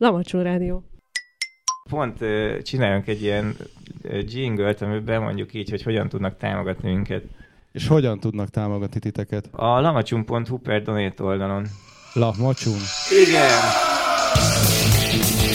Lamacsó Rádió. Pont csináljunk egy ilyen jingle-t, amiben mondjuk így, hogy hogyan tudnak támogatni minket. És hogyan tudnak támogatni titeket? A lamacsum.hu/donate oldalon. Lamacsum. Igen!